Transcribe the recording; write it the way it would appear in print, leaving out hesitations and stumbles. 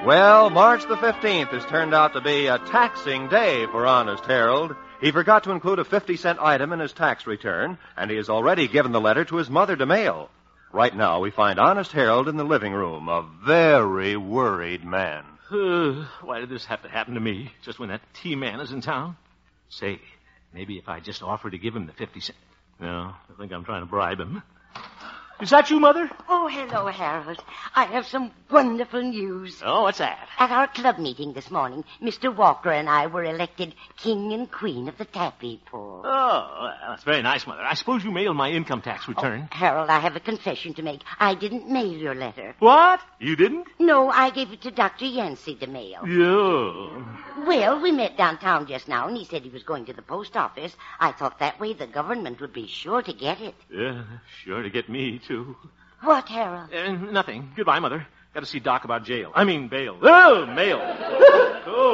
Well, March the 15th has turned out to be a taxing day for Honest Harold. He forgot to include a 50-cent item in his tax return, and he has already given the letter to his mother to mail. Right now, we find Honest Harold in the living room, a very worried man. Why did this have to happen to me, just when that T-man is in town? Say, maybe if I just offer to give him the 50 cents. No, I think I'm trying to bribe him. Is that you, Mother? Oh, hello, Harold. I have some wonderful news. Oh, what's that? At our club meeting this morning, Mr. Walker and I were elected king and queen of the taffy pull. Oh, that's very nice, Mother. I suppose you mailed my income tax return. Oh, Harold, I have a confession to make. I didn't mail your letter. What? You didn't? No, I gave it to Dr. Yancey to mail. Yeah. Well, we met downtown just now, and he said he was going to the post office. I thought that way the government would be sure to get it. Yeah, sure to get me, too. What, Harold? Nothing. Goodbye, Mother. Got to see Doc about bail. Oh, mail. Oh,